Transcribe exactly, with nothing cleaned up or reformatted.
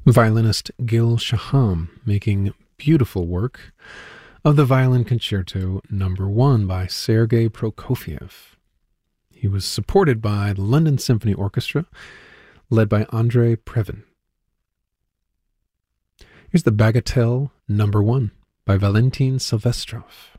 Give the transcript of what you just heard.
violinist Gil Shaham making beautiful work of the Violin Concerto Number One by Sergei Prokofiev. He was supported by the London Symphony Orchestra, led by Andrei Previn. Here's the Bagatelle Number One by Valentin Silvestrov.